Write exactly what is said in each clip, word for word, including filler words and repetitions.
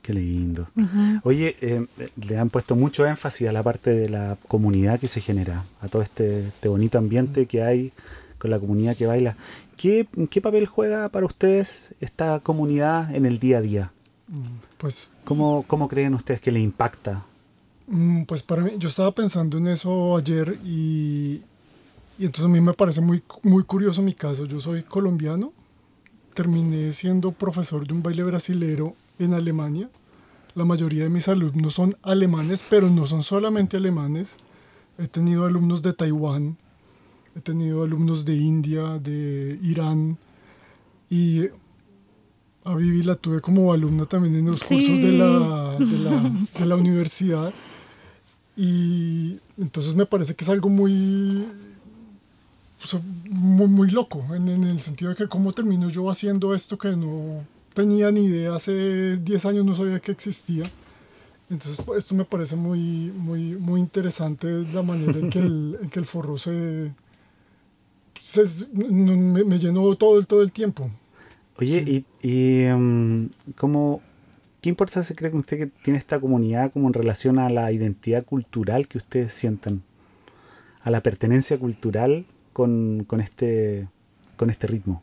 Qué lindo. Uh-huh. Oye, eh, le han puesto mucho énfasis a la parte de la comunidad que se genera, a todo este, este bonito ambiente que hay con la comunidad que baila. ¿Qué, qué papel juega para ustedes esta comunidad en el día a día? Pues, ¿Cómo, cómo creen ustedes que le impacta? Pues para mí, yo estaba pensando en eso ayer y, y entonces a mí me parece muy, muy curioso mi caso. Yo soy colombiano, terminé siendo profesor de un baile brasilero en Alemania. La mayoría de mis alumnos son alemanes, pero no son solamente alemanes. He tenido alumnos de Taiwán, he tenido alumnos de India, de Irán, y a Vivi la tuve como alumna también en los sí. cursos de la, de, la, de la universidad. Y entonces me parece que es algo muy, pues, muy, muy loco, en, en el sentido de que cómo termino yo haciendo esto que no tenía ni idea, hace diez años no sabía que existía. Entonces esto me parece muy, muy, muy interesante, la manera en que el, en que el forró se, se me, me llenó todo, todo el tiempo. Oye, sí. y, y um, ¿cómo, ¿qué importancia cree que usted que tiene esta comunidad como en relación a la identidad cultural que ustedes sientan? A la pertenencia cultural con, con, este, con este ritmo.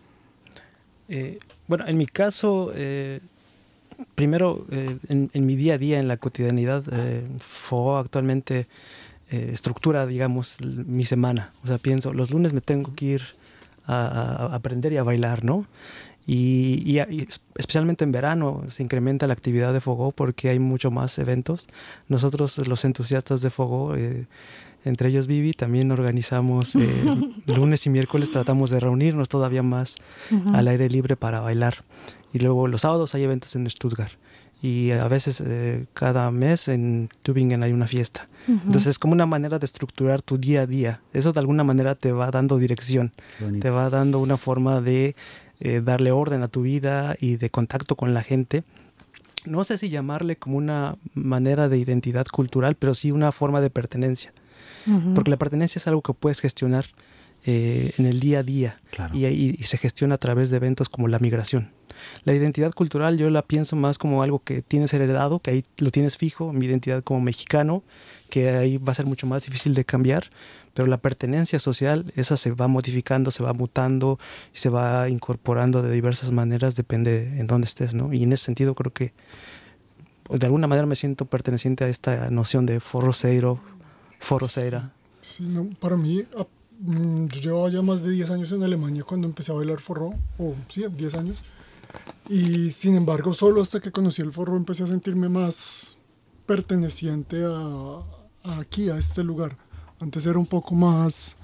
Eh, bueno, en mi caso, eh, primero, eh, en, en mi día a día, en la cotidianidad, eh, Forró actualmente eh, estructura, digamos, mi semana. O sea, pienso, los lunes me tengo que ir a, a aprender y a bailar, ¿no? Y, y, y especialmente en verano se incrementa la actividad de Forró porque hay mucho más eventos. Nosotros, los entusiastas de Forró, eh, entre ellos Vivi, también organizamos eh, lunes y miércoles, tratamos de reunirnos todavía más uh-huh. al aire libre para bailar. Y luego los sábados hay eventos en Stuttgart. Y a veces eh, cada mes en Tübingen hay una fiesta. Uh-huh. Entonces es como una manera de estructurar tu día a día. Eso de alguna manera te va dando dirección. Bonito. Te va dando una forma de eh, darle orden a tu vida y de contacto con la gente. No sé si llamarle como una manera de identidad cultural, pero sí una forma de pertenencia. Uh-huh. Porque la pertenencia es algo que puedes gestionar eh, en el día a día. Claro. y, y, y se gestiona a través de eventos como la migración. La identidad cultural yo la pienso más como algo que tienes heredado, que ahí lo tienes fijo, mi identidad como mexicano, que ahí va a ser mucho más difícil de cambiar, pero la pertenencia social, esa se va modificando, se va mutando y se va incorporando de diversas maneras, depende en dónde estés, ¿no? Y en ese sentido creo que de alguna manera me siento perteneciente a esta noción de forroceiro, forroceira. Sí, sí, no, para mí, yo llevaba ya más de diez años en Alemania cuando empecé a bailar forró, o sí, diez años. Y sin embargo, solo hasta que conocí el forró empecé a sentirme más perteneciente a, a aquí, a este lugar. Antes era un poco más,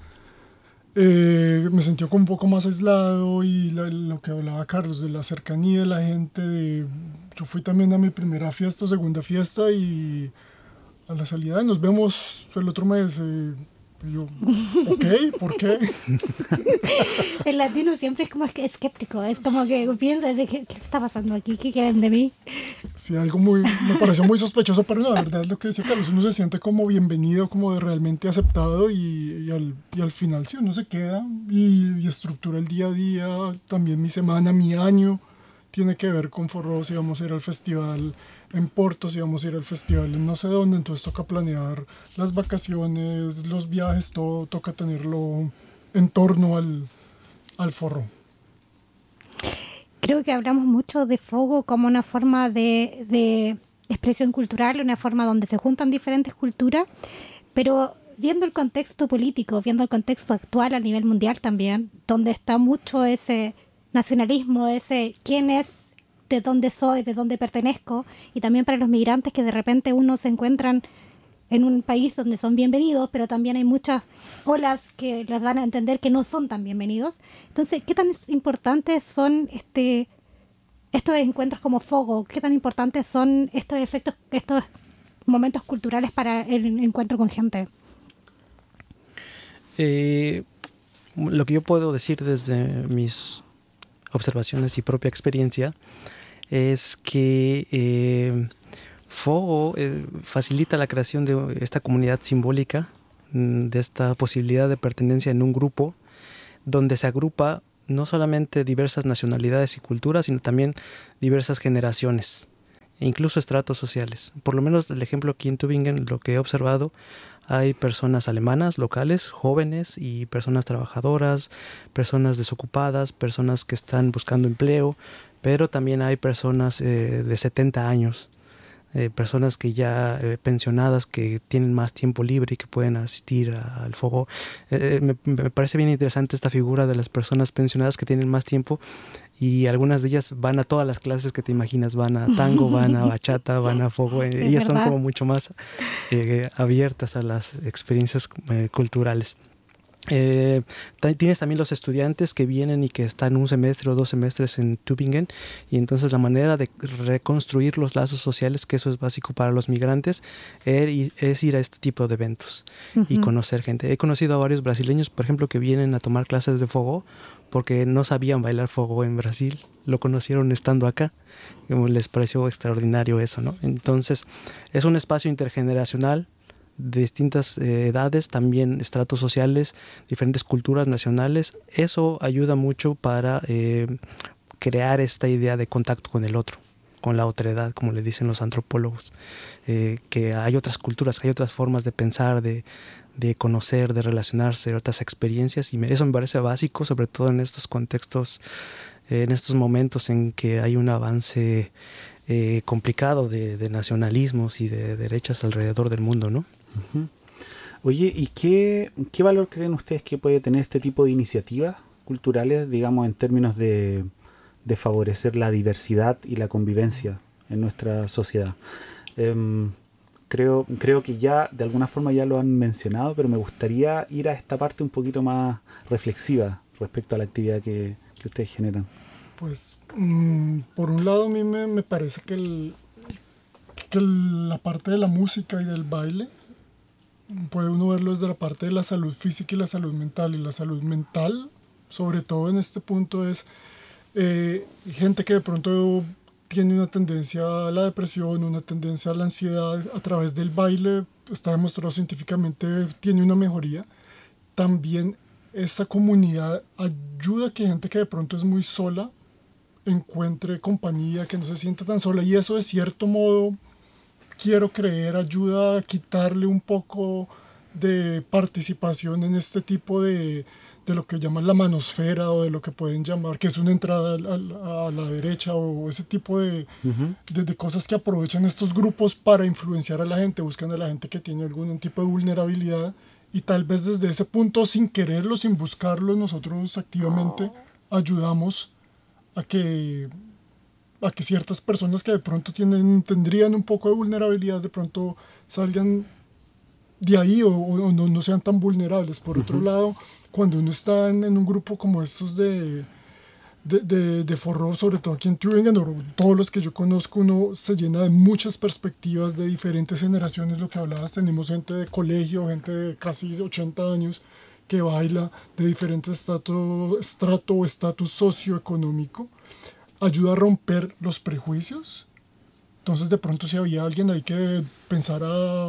eh, me sentía como un poco más aislado y la, lo que hablaba Carlos, de la cercanía de la gente. De, yo fui también a mi primera fiesta o segunda fiesta y a la salida de nos vemos el otro mes. Eh, Y yo, ok, ¿por qué? El latino siempre es como escéptico, es como que piensa, ¿qué, qué está pasando aquí? ¿Qué quieren de mí? Sí, algo muy, me pareció muy sospechoso, pero la verdad es lo que decía Carlos, uno se siente como bienvenido, como de realmente aceptado y, y, al, y al final sí, uno se queda y, y estructura el día a día, también mi semana, mi año, tiene que ver con forró, si vamos a ir al festival en Porto, si vamos a ir al festival en no sé dónde, entonces toca planear las vacaciones, los viajes, todo toca tenerlo en torno al, al forró. Creo que hablamos mucho de Fogo como una forma de, de expresión cultural, una forma donde se juntan diferentes culturas, pero viendo el contexto político, viendo el contexto actual a nivel mundial también, donde está mucho ese nacionalismo, ese quién es, de dónde soy, de dónde pertenezco, y también para los migrantes que de repente uno se encuentran en un país donde son bienvenidos, pero también hay muchas olas que les dan a entender que no son tan bienvenidos. Entonces, ¿qué tan importantes son este estos encuentros como Fogo? ¿Qué tan importantes son estos efectos, estos momentos culturales para el encuentro con gente? Eh, lo que yo puedo decir desde mis observaciones y propia experiencia es que eh, Fogo eh, facilita la creación de esta comunidad simbólica, de esta posibilidad de pertenencia en un grupo donde se agrupa no solamente diversas nacionalidades y culturas, sino también diversas generaciones. e incluso estratos sociales. Por lo menos el ejemplo aquí en Tübingen, lo que he observado, hay personas alemanas, locales, jóvenes y personas trabajadoras, personas desocupadas, personas que están buscando empleo, pero también hay personas eh, de setenta años, eh, personas que ya eh, pensionadas, que tienen más tiempo libre y que pueden asistir a, al fuego. Eh, me, me parece bien interesante esta figura de las personas pensionadas que tienen más tiempo, y algunas de ellas van a todas las clases que te imaginas, van a tango, van a bachata, van a fuego. Sí, Ellas son ¿verdad? como mucho más eh, abiertas a las experiencias eh, culturales. Eh, tienes también los estudiantes que vienen y que están un semestre o dos semestres en Tübingen, y entonces la manera de reconstruir los lazos sociales, que eso es básico para los migrantes, es ir a este tipo de eventos uh-huh. y conocer gente. He conocido a varios brasileños, por ejemplo, que vienen a tomar clases de fuego porque no sabían bailar fuego en Brasil, lo conocieron estando acá, les pareció extraordinario eso, ¿no? Entonces es un espacio intergeneracional de distintas eh, edades, también estratos sociales, diferentes culturas nacionales. Eso ayuda mucho para eh, crear esta idea de contacto con el otro, con la otredad, como le dicen los antropólogos, eh, que hay otras culturas, que hay otras formas de pensar, de, de conocer, de relacionarse, otras experiencias, y me, eso me parece básico, sobre todo en estos contextos, eh, en estos momentos en que hay un avance eh, complicado de, de nacionalismos y de derechas alrededor del mundo, ¿no? Uh-huh. Oye, ¿y qué, qué valor creen ustedes que puede tener este tipo de iniciativas culturales, digamos, en términos de, de favorecer la diversidad y la convivencia en nuestra sociedad? Um, creo, creo que ya, de alguna forma ya lo han mencionado, pero me gustaría ir a esta parte un poquito más reflexiva respecto a la actividad que, que ustedes generan. Pues, mmm, por un lado, a mí me, me parece que, el, que el, la parte de la música y del baile puede uno verlo desde la parte de la salud física y la salud mental. Y la salud mental, sobre todo en este punto, es eh, gente que de pronto tiene una tendencia a la depresión, una tendencia a la ansiedad. A través del baile, está demostrado científicamente, tiene una mejoría. También esa comunidad ayuda a que gente que de pronto es muy sola encuentre compañía, que no se sienta tan sola. Y eso, de cierto modo, quiero creer, ayuda a quitarle un poco de participación en este tipo de, de lo que llaman la manosfera, o de lo que pueden llamar, que es una entrada a, a, a la derecha, o ese tipo de, uh-huh. de, de cosas que aprovechan estos grupos para influenciar a la gente, buscan a la gente que tiene algún tipo de vulnerabilidad, y tal vez desde ese punto, sin quererlo, sin buscarlo, nosotros activamente ayudamos a que... a que ciertas personas que de pronto tienen, tendrían un poco de vulnerabilidad, de pronto salgan de ahí, o, o no, no sean tan vulnerables. Por uh-huh. otro lado, cuando uno está en, en un grupo como estos de, de, de, de forró, sobre todo aquí en Tübingen, o todos los que yo conozco, uno se llena de muchas perspectivas de diferentes generaciones. Lo que hablabas, tenemos gente de colegio, gente de casi ochenta años que baila, de diferentes estrato, estrato o estatus socioeconómico. Ayuda a romper los prejuicios. Entonces, de pronto, si había alguien ahí que pensara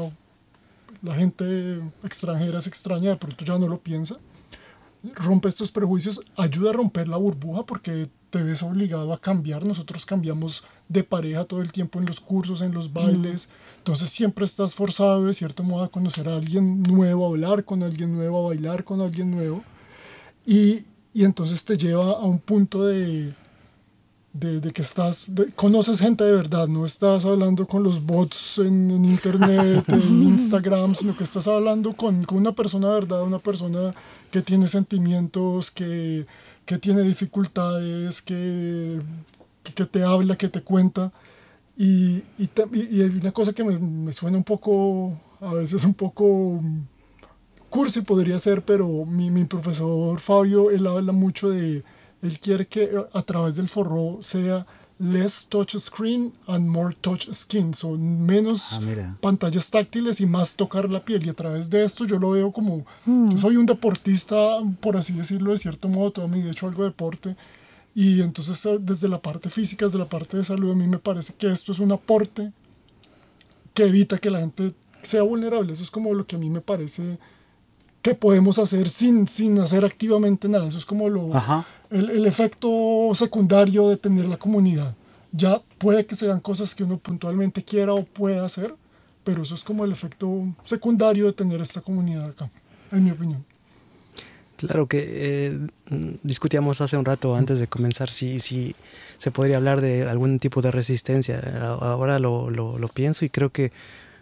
la gente extranjera es extraña, de pronto ya no lo piensa. Rompe estos prejuicios, ayuda a romper la burbuja, porque te ves obligado a cambiar. Nosotros cambiamos de pareja todo el tiempo en los cursos, en los bailes. Mm. Entonces siempre estás forzado, de cierto modo, a conocer a alguien nuevo, a hablar con alguien nuevo, a bailar con alguien nuevo. Y, y entonces te lleva a un punto de... De, de que estás, de, conoces gente de verdad, no estás hablando con los bots en, en internet, en Instagram, sino que estás hablando con, con una persona de verdad, una persona que tiene sentimientos, que, que tiene dificultades, que, que, que te habla, que te cuenta. Y, y, y hay una cosa que me, me suena un poco, a veces un poco cursi podría ser, pero mi, mi profesor Fabio, él habla mucho de... Él quiere que a través del forró sea less touch screen and more touch skin, son menos ah, pantallas táctiles y más tocar la piel. Y a través de esto yo lo veo como, mm. yo soy un deportista, por así decirlo, de cierto modo, toda mi vida he hecho algo de deporte. Y entonces desde la parte física, desde la parte de salud, a mí me parece que esto es un aporte que evita que la gente sea vulnerable. Eso es como lo que a mí me parece que podemos hacer sin, sin hacer activamente nada. Eso es como lo, el, el efecto secundario de tener la comunidad. Ya puede que sean cosas que uno puntualmente quiera o pueda hacer, pero eso es como el efecto secundario de tener esta comunidad acá, en mi opinión. Claro que eh, discutíamos hace un rato antes de comenzar si, si se podría hablar de algún tipo de resistencia. Ahora lo, lo, lo pienso y creo que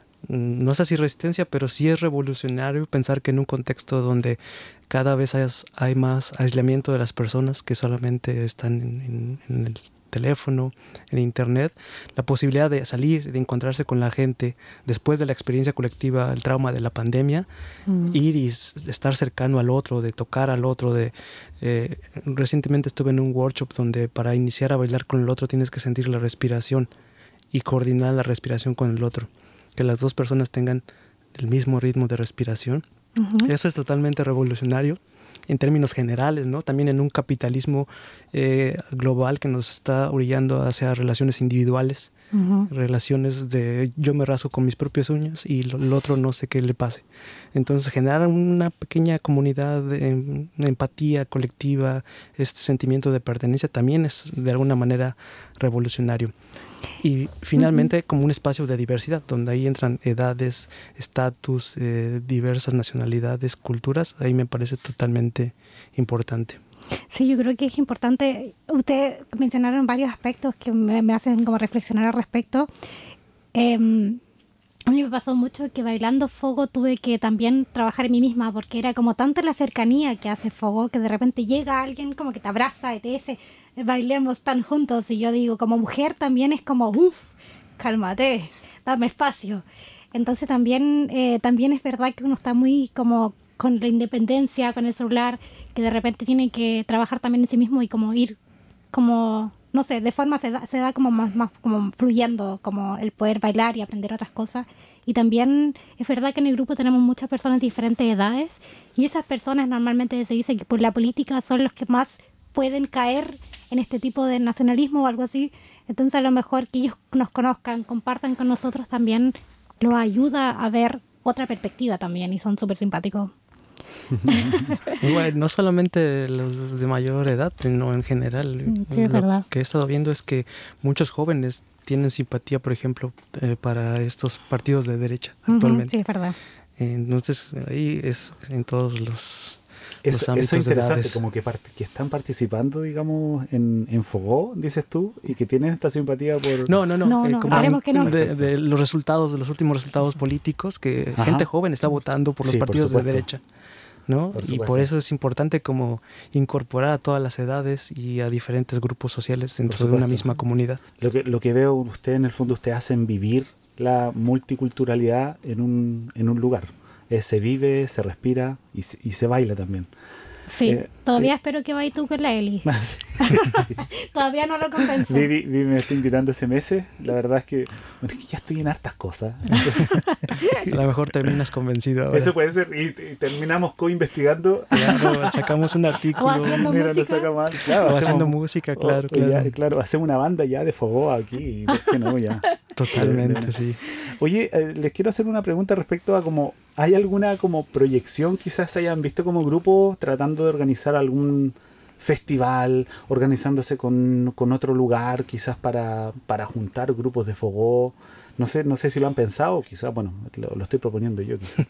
no sé si resistencia, pero sí es revolucionario pensar que en un contexto donde cada vez hay, hay más aislamiento de las personas que solamente están en, en, en el teléfono, en internet, la posibilidad de salir, de encontrarse con la gente después de la experiencia colectiva, el trauma de la pandemia, mm. ir y estar cercano al otro, de tocar al otro, de eh, recientemente estuve en un workshop donde para iniciar a bailar con el otro tienes que sentir la respiración y coordinar la respiración con el otro, que las dos personas tengan el mismo ritmo de respiración. Uh-huh. Eso es totalmente revolucionario en términos generales, ¿no? También en un capitalismo eh, global que nos está orillando hacia relaciones individuales, uh-huh. relaciones de yo me rasgo con mis propias uñas y lo, el otro no sé qué le pase. Entonces generar una pequeña comunidad de, de empatía colectiva, este sentimiento de pertenencia también es de alguna manera revolucionario. Y finalmente uh-huh. como un espacio de diversidad, donde ahí entran edades, estatus, eh, diversas nacionalidades, culturas, ahí me parece totalmente importante. Sí, yo creo que es importante. Ustedes mencionaron varios aspectos que me, me hacen como reflexionar al respecto. Eh, a mí me pasó mucho que bailando Fogo tuve que también trabajar en mí misma, porque era como tanta la cercanía que hace Fogo, que de repente llega alguien como que te abraza y te dice, bailemos tan juntos, y yo digo, como mujer también es como, uff, cálmate, dame espacio. Entonces también, eh, también es verdad que uno está muy como con la independencia, con el celular, que de repente tiene que trabajar también en sí mismo y como ir, como, no sé, de forma se da, se da como más, más como fluyendo, como el poder bailar y aprender otras cosas. Y también es verdad que en el grupo tenemos muchas personas de diferentes edades, y esas personas normalmente se dice que por la política son los que más pueden caer en este tipo de nacionalismo o algo así. Entonces a lo mejor que ellos nos conozcan, compartan con nosotros también, los ayuda a ver otra perspectiva también, y son súper simpáticos. Bueno, no solamente los de mayor edad, sino en general. Sí, es lo verdad. que he estado viendo es que muchos jóvenes tienen simpatía, por ejemplo, eh, para estos partidos de derecha actualmente. Uh-huh, sí, es verdad. Entonces ahí es en todos los... Es, eso es interesante, como que, part- que están participando, digamos, en, en Fogó, dices tú, y que tienen esta simpatía por... No, no, no. no, eh, no como haremos que no. De, de los resultados, de los últimos resultados políticos, que Ajá. gente joven está votando por los Sí, partidos por de derecha, ¿no? Por y por eso es importante como incorporar a todas las edades y a diferentes grupos sociales dentro de una misma comunidad. Lo que, lo que veo usted, en el fondo, usted hacen vivir la multiculturalidad en un, en un lugar. Eh, se vive, se respira y se, y se baila también. Sí, eh, todavía eh, espero que vayas tú con la Eli. Todavía no lo convencí. Vivi, Vivi me está invitando ese mes. La verdad es que, bueno, es que ya estoy en hartas cosas. Entonces, a lo mejor terminas convencido ahora. Eso puede ser. Y, y terminamos co-investigando. Claro, sacamos un artículo. O haciendo Mira, música. No saca mal. Claro, o hacemos, haciendo música, claro. O, claro. Ya, claro, hacemos una banda ya de Fogó aquí. ¿Por qué no? Ya. Totalmente, sí. Oye, eh, les quiero hacer una pregunta respecto a como, ¿hay alguna como proyección quizás hayan visto como grupo tratando de organizar algún festival, organizándose con, con otro lugar quizás para, para juntar grupos de Fogó? No sé, no sé si lo han pensado, quizás, bueno, lo, lo estoy proponiendo yo quizás.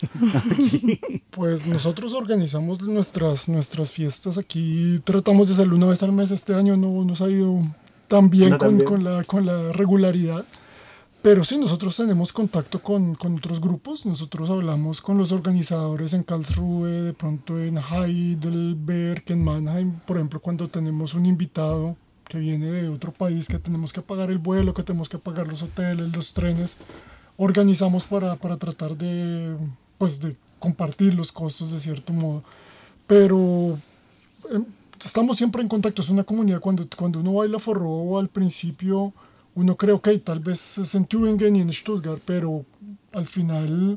Pues nosotros organizamos nuestras, nuestras fiestas aquí, tratamos de hacerlo una vez al mes. Este año no nos ha ido tan bien, no con, tan bien. Con, la, con la regularidad. Pero sí, nosotros tenemos contacto con, con otros grupos. Nosotros hablamos con los organizadores en Karlsruhe, de pronto en Heidelberg, en Mannheim. Por ejemplo, cuando tenemos un invitado que viene de otro país, que tenemos que pagar el vuelo, que tenemos que pagar los hoteles, los trenes, organizamos para, para tratar de, pues, de compartir los costos de cierto modo. Pero eh, estamos siempre en contacto. Es una comunidad. Cuando, cuando uno baila forró al principio, uno cree, ok, tal vez es en Tübingen y en Stuttgart, pero al final,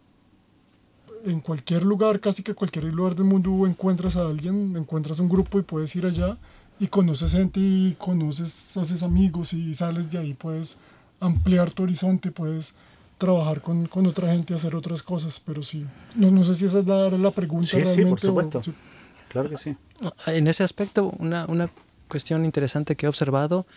en cualquier lugar, casi que cualquier lugar del mundo, encuentras a alguien, encuentras un grupo y puedes ir allá y conoces gente y conoces, haces amigos y sales de ahí, puedes ampliar tu horizonte, puedes trabajar con, con otra gente y hacer otras cosas, pero sí, no, no sé si esa es la, la pregunta sí, realmente. Sí, por supuesto. O, sí. Claro que sí. En ese aspecto, una, una cuestión interesante que he observado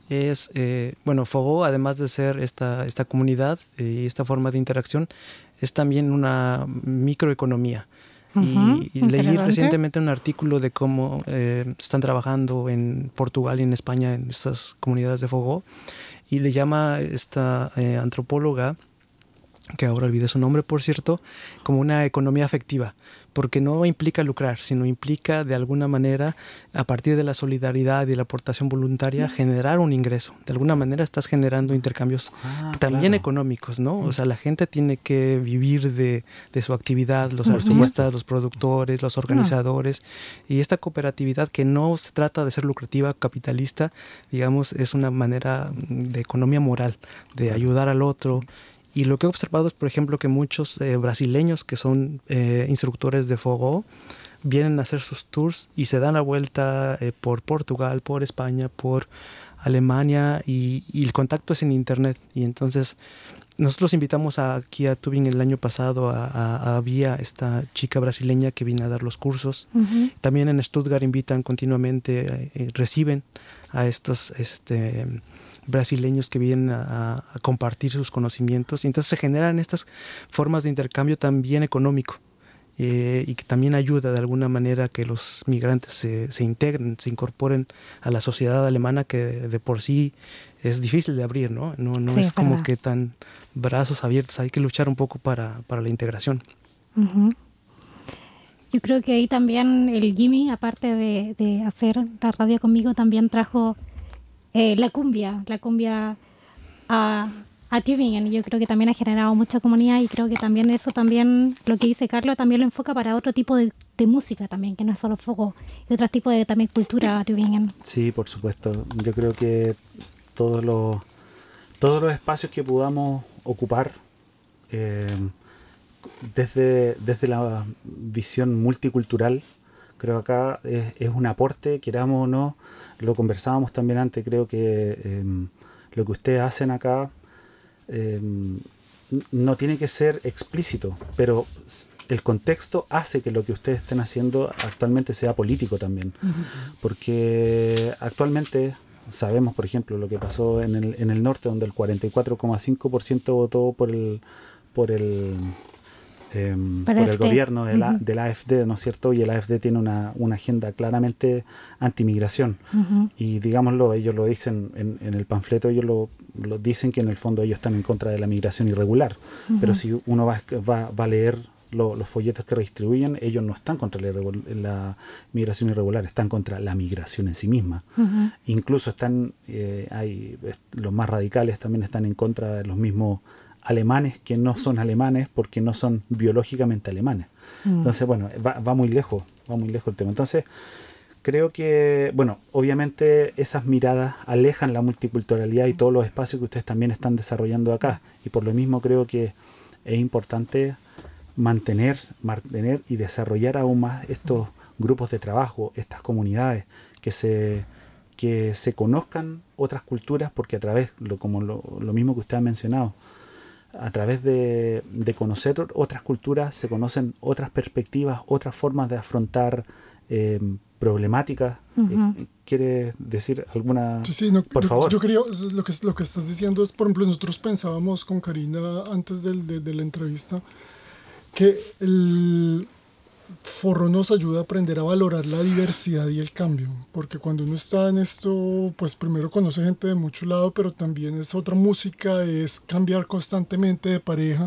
es, eh, bueno, Fogo, además de ser esta, esta comunidad y esta forma de interacción, es también una microeconomía. Uh-huh, y, y leí recientemente un artículo de cómo eh, están trabajando en Portugal y en España en estas comunidades de Fogo, y le llama esta eh, antropóloga, que ahora olvidé su nombre, por cierto, como una economía afectiva, porque no implica lucrar, sino implica de alguna manera, a partir de la solidaridad y la aportación voluntaria, generar un ingreso. De alguna manera estás generando intercambios ah, también claro. económicos, ¿no? O sea, la gente tiene que vivir de, de su actividad, los por artistas, supuesto. Los productores, los organizadores, no. Y esta cooperatividad que no se trata de ser lucrativa, capitalista, digamos, es una manera de economía moral, de ayudar al otro. Sí. Y lo que he observado es, por ejemplo, que muchos eh, brasileños que son eh, instructores de Fogo vienen a hacer sus tours y se dan la vuelta eh, por Portugal, por España, por Alemania, y, y el contacto es en internet. Y entonces nosotros invitamos a, aquí a Tübingen el año pasado a, a, a Vía, esta chica brasileña que viene a dar los cursos. Uh-huh. También en Stuttgart invitan continuamente, eh, reciben a estos... este brasileños que vienen a, a compartir sus conocimientos, y entonces se generan estas formas de intercambio también económico, eh, y que también ayuda de alguna manera a que los migrantes se, se integren, se incorporen a la sociedad alemana, que de, de por sí es difícil de abrir, ¿no? No, no sí, es como verdad. Que tan brazos abiertos, hay que luchar un poco para, para la integración. Uh-huh. Yo creo que ahí también el Jimmy, aparte de, de hacer la radio conmigo, también trajo Eh, la cumbia, la cumbia a, a Tübingen. Yo creo que también ha generado mucha comunidad, y creo que también eso también, lo que dice Carlos, también lo enfoca para otro tipo de, de música también, que no es solo Fogo, y otro tipo de también cultura a Tübingen. Sí, por supuesto. Yo creo que todos los, todos los espacios que podamos ocupar eh, desde, desde la visión multicultural, creo que acá es, es un aporte, queramos o no. Lo conversábamos también antes, creo que eh, lo que ustedes hacen acá eh, no tiene que ser explícito, pero el contexto hace que lo que ustedes estén haciendo actualmente sea político también. Uh-huh. Porque actualmente sabemos, por ejemplo, lo que pasó en el, en el norte, donde el cuarenta y cuatro coma cinco por ciento votó por el... Por el Eh, por el gobierno de la, uh-huh. del A F D, ¿no es cierto? Y el A F D tiene una, una agenda claramente antimigración. Uh-huh. Y digámoslo, ellos lo dicen en, en el panfleto, ellos lo, lo dicen que en el fondo ellos están en contra de la migración irregular. Uh-huh. Pero si uno va, va, va a leer lo, los folletos que redistribuyen, ellos no están contra la, la migración irregular, están contra la migración en sí misma. Uh-huh. Incluso están, eh, hay, los más radicales también están en contra de los mismos alemanes que no son alemanes porque no son biológicamente alemanes. Mm. Entonces, bueno, va, va muy lejos, va muy lejos el tema. Entonces, creo que, bueno, obviamente esas miradas alejan la multiculturalidad y todos los espacios que ustedes también están desarrollando acá. Y por lo mismo creo que es importante mantener, mantener y desarrollar aún más estos grupos de trabajo, estas comunidades, que se, que se conozcan otras culturas, porque a través, lo, como lo, lo mismo que usted ha mencionado, a través de, de conocer otras culturas se conocen otras perspectivas, otras formas de afrontar eh, problemáticas. Uh-huh. eh, ¿Quiere decir alguna? Sí, sí, no, por yo, favor. Yo quería, lo que, lo que estás diciendo es, por ejemplo, nosotros pensábamos con Karina antes del, de, de la entrevista que el Forró nos ayuda a aprender a valorar la diversidad y el cambio, porque cuando uno está en esto, pues primero conoce gente de mucho lado, pero también es otra música, es cambiar constantemente de pareja,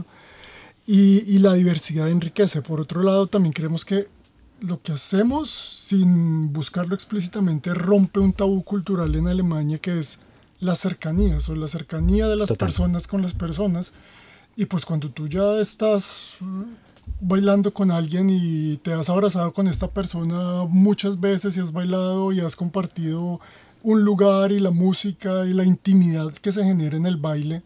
y, y la diversidad enriquece. Por otro lado, también creemos que lo que hacemos, sin buscarlo explícitamente, rompe un tabú cultural en Alemania, que es la cercanía, o la cercanía de las Total. personas con las personas. Y pues cuando tú ya estás bailando con alguien y te has abrazado con esta persona muchas veces y has bailado y has compartido un lugar y la música y la intimidad que se genera en el baile,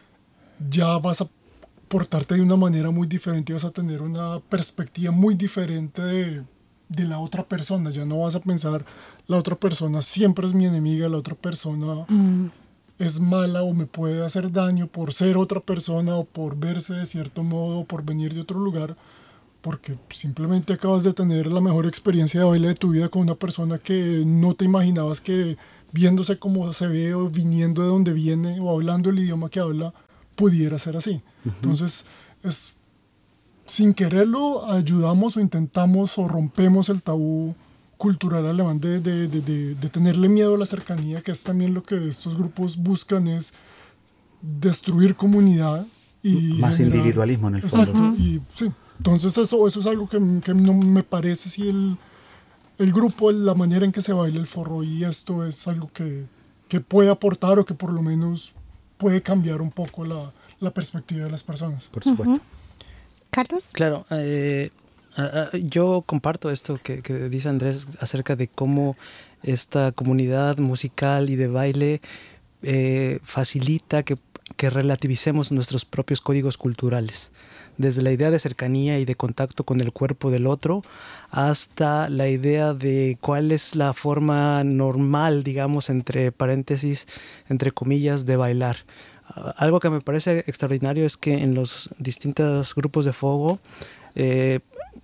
ya vas a portarte de una manera muy diferente y vas a tener una perspectiva muy diferente de, de la otra persona. Ya no vas a pensar, la otra persona siempre es mi enemiga, la otra persona mm. es mala o me puede hacer daño por ser otra persona o por verse de cierto modo o por venir de otro lugar, porque simplemente acabas de tener la mejor experiencia de baile de tu vida con una persona que no te imaginabas que viéndose como se ve o viniendo de donde viene o hablando el idioma que habla, pudiera ser así. Uh-huh. Entonces, es, sin quererlo, ayudamos o intentamos o rompemos el tabú cultural alemán de, de, de, de, de tenerle miedo a la cercanía, que es también lo que estos grupos buscan, es destruir comunidad y más generar, individualismo en el fondo. Exacto, uh-huh. y, sí. Entonces eso, eso es algo que, que no me parece si el, el grupo, la manera en que se baila el forró, y esto es algo que, que puede aportar o que por lo menos puede cambiar un poco la, la perspectiva de las personas. Por supuesto. Uh-huh. Carlos. Claro, eh, uh, uh, yo comparto esto que, que dice Andrés acerca de cómo esta comunidad musical y de baile eh, facilita que, que relativicemos nuestros propios códigos culturales. Desde la idea de cercanía y de contacto con el cuerpo del otro hasta la idea de cuál es la forma normal, digamos, entre paréntesis, entre comillas, de bailar. Algo que me parece extraordinario es que en los distintos grupos de fuego eh,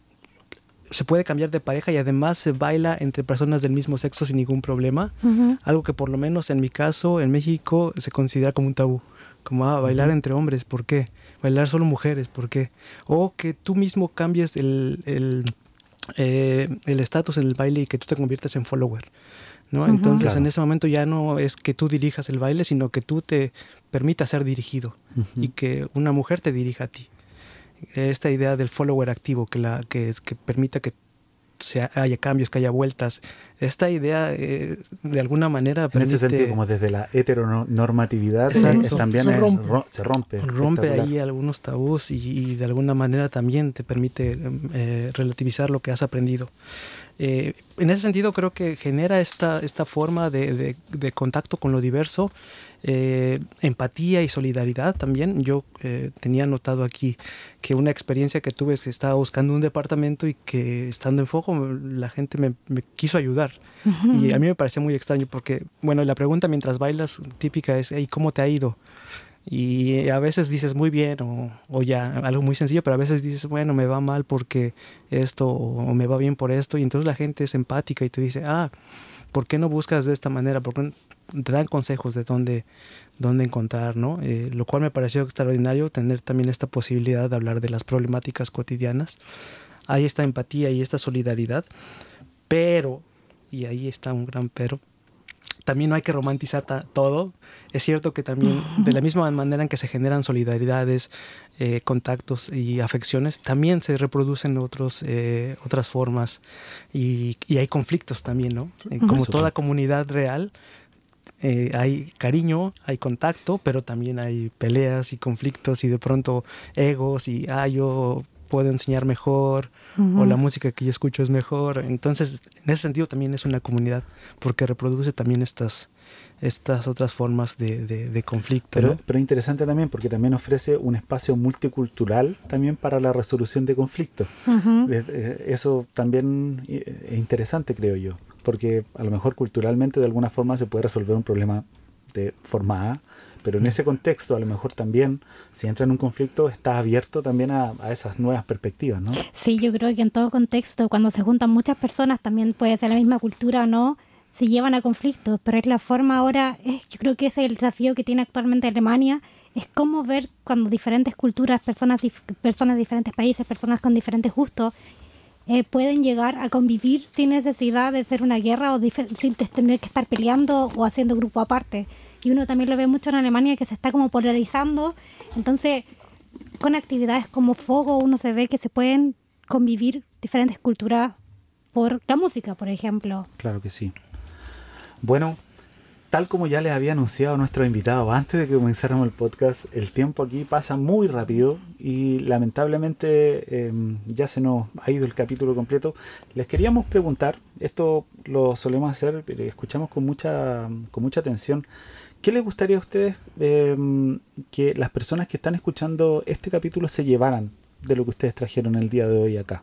se puede cambiar de pareja y además se baila entre personas del mismo sexo sin ningún problema. Uh-huh. Algo que por lo menos en mi caso, en México, se considera como un tabú. Como ah, bailar uh-huh. entre hombres, ¿por qué? Bailar solo mujeres, ¿por qué? O que tú mismo cambies el el eh, el estatus en el baile y que tú te conviertas en follower, ¿no? Uh-huh. Entonces, claro. En ese momento ya no es que tú dirijas el baile, sino que tú te permitas ser dirigido uh-huh. y que una mujer te dirija a ti. Esta idea del follower activo que, la, que, que permita que se haya cambios, que haya vueltas. Esta idea, eh, de alguna manera, en permite... ese sentido, como desde la heteronormatividad, eh, también se es, rompe. ro- se rompe. Rompe ahí algunos tabús y, y de alguna manera también te permite eh, relativizar lo que has aprendido. Eh, en ese sentido, creo que genera esta, esta forma de, de, de contacto con lo diverso, eh, empatía y solidaridad también. Yo eh, tenía notado aquí que una experiencia que tuve es que estaba buscando un departamento y que estando en Fogo la gente me, me quiso ayudar. Uh-huh. Y a mí me pareció muy extraño porque, bueno, la pregunta mientras bailas típica es, hey, ¿cómo te ha ido? Y a veces dices muy bien o, o ya, algo muy sencillo, pero a veces dices, bueno, me va mal porque esto o me va bien por esto. Y entonces la gente es empática y te dice, ah, ¿por qué no buscas de esta manera? ¿Por qué te dan consejos de dónde, dónde encontrar, ¿no? Eh, lo cual me pareció extraordinario tener también esta posibilidad de hablar de las problemáticas cotidianas. Hay esta empatía y esta solidaridad, pero, y ahí está un gran pero, también no hay que romantizar ta- todo. Es cierto que también, de la misma manera en que se generan solidaridades, eh, contactos y afecciones, también se reproducen otros, eh, otras formas y, y hay conflictos también, ¿no? Eh, como toda comunidad real, eh, hay cariño, hay contacto, pero también hay peleas y conflictos y de pronto egos y, ah, yo puedo enseñar mejor, uh-huh. o la música que yo escucho es mejor. Entonces, en ese sentido también es una comunidad, porque reproduce también estas, estas otras formas de, de, de conflicto. Pero, ¿no? pero interesante también, porque también ofrece un espacio multicultural también para la resolución de conflictos. Uh-huh. Eso también es interesante, creo yo, porque a lo mejor culturalmente de alguna forma se puede resolver un problema de forma A, pero en ese contexto a lo mejor también, si entra en un conflicto, está abierto también a, a esas nuevas perspectivas, ¿no? Sí, yo creo que en todo contexto, cuando se juntan muchas personas, también puede ser la misma cultura o no, se llevan a conflictos, pero es la forma ahora, es, yo creo que ese es el desafío que tiene actualmente Alemania, es cómo ver cuando diferentes culturas, personas, dif- personas de diferentes países, personas con diferentes gustos, eh, pueden llegar a convivir sin necesidad de ser una guerra o dif- sin tener que estar peleando o haciendo grupo aparte. Y uno también lo ve mucho en Alemania, que se está como polarizando. Entonces, con actividades como Fogo, uno se ve que se pueden convivir diferentes culturas por la música, por ejemplo. Claro que sí. Bueno, tal como ya les había anunciado a nuestro invitado antes de que comenzáramos el podcast, el tiempo aquí pasa muy rápido y lamentablemente eh, ya se nos ha ido el capítulo completo. Les queríamos preguntar, esto lo solemos hacer, pero escuchamos con mucha, con mucha atención. ¿Qué les gustaría a ustedes eh, que las personas que están escuchando este capítulo se llevaran de lo que ustedes trajeron el día de hoy acá?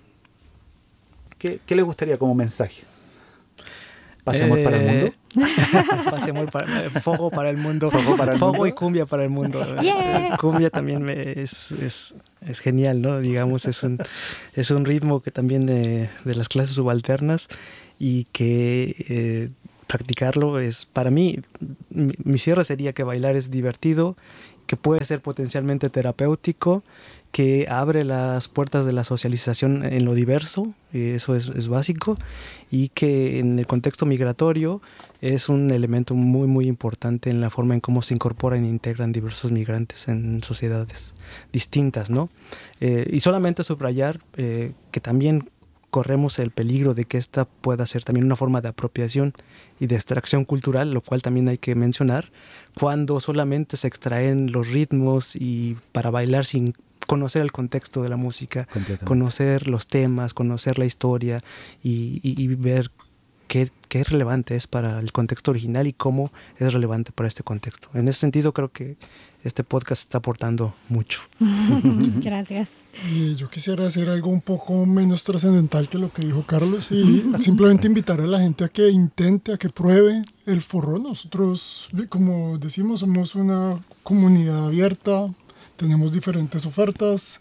¿Qué, qué les gustaría como mensaje? ¿Paz y amor eh, para el mundo? Paz y amor para, Fogo para el mundo. Fogo, para el Fogo mundo. Y cumbia para el mundo. Yeah. Cumbia también me, es, es, es genial, ¿no? Digamos, es un, es un ritmo que también de, de las clases subalternas y que... Eh, practicarlo. Es, para mí, mi, mi cierre sería que bailar es divertido, que puede ser potencialmente terapéutico, que abre las puertas de la socialización en lo diverso, y eso es, es básico, y que en el contexto migratorio es un elemento muy muy importante en la forma en cómo se incorporan e integran diversos migrantes en sociedades distintas, ¿no? Eh, y solamente subrayar eh, que también corremos el peligro de que esta pueda ser también una forma de apropiación y de extracción cultural, lo cual también hay que mencionar, cuando solamente se extraen los ritmos y para bailar sin conocer el contexto de la música, conocer los temas, conocer la historia y, y, y ver qué, qué relevante es para el contexto original y cómo es relevante para este contexto. En ese sentido creo que este podcast está aportando mucho. Gracias. Y yo quisiera hacer algo un poco menos trascendental que lo que dijo Carlos y simplemente invitar a la gente a que intente, a que pruebe el forró. Nosotros, como decimos, somos una comunidad abierta, tenemos diferentes ofertas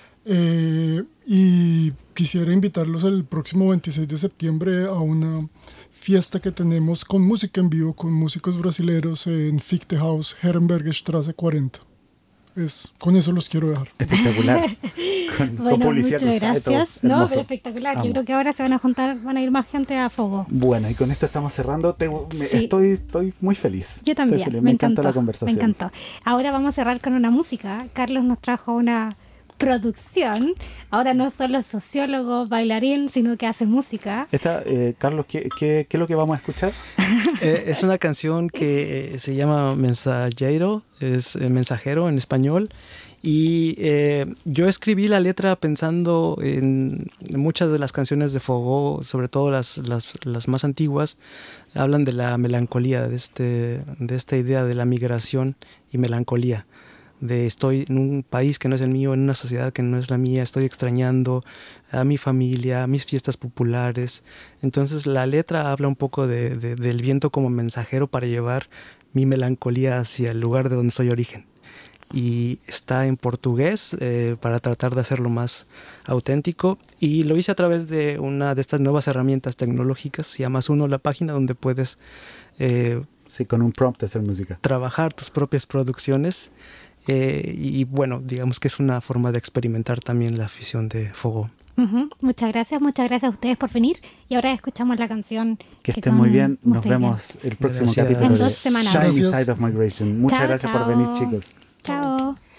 eh, y quisiera invitarlos el próximo veintiséis de septiembre a una fiesta que tenemos con música en vivo, con músicos brasileños en Fichte House, Herrenbergstraße cuarenta. Es, con eso los quiero dejar. Espectacular. Con, bueno, con policía muchas cruzada y todo. gracias. No, Hermoso. pero espectacular. Vamos. Yo creo que ahora se van a juntar, van a ir más gente a Fogo. Bueno, y con esto estamos cerrando. Te- me- Sí. estoy, estoy muy feliz. Yo también. Estoy feliz. Me, Me, encantó encanta la conversación. Me encantó. Ahora vamos a cerrar con una música. Carlos nos trajo una producción. Ahora no solo sociólogo, bailarín, sino que hace música. Esta, eh, Carlos, ¿qué, qué, ¿qué es lo que vamos a escuchar? Eh, es una canción que eh, se llama Mensajero, es eh, mensajero en español. Y eh, yo escribí la letra pensando en muchas de las canciones de Fogó, sobre todo las, las, las más antiguas, hablan de la melancolía, de, este, de esta idea de la migración y melancolía. De estoy en un país que no es el mío, en una sociedad que no es la mía, estoy extrañando a mi familia, a mis fiestas populares. Entonces la letra habla un poco de, de, del viento como mensajero para llevar mi melancolía hacia el lugar de donde soy origen. Y está en portugués eh, para tratar de hacerlo más auténtico, y lo hice a través de una de estas nuevas herramientas tecnológicas, se llama Zuno la página, donde puedes eh, Sí, con un prompt de hacer música. trabajar tus propias producciones. Eh, y bueno, digamos que es una forma de experimentar también la afición de Fogó. Uh-huh. Muchas gracias, muchas gracias a ustedes por venir. Y ahora escuchamos la canción. Que estén muy bien. Nos ustedes vemos el próximo Gracias. capítulo En de dos semanas. Shiny Gracias. Side of Migration. Muchas Chao, gracias chao. por venir, chicos. Chao.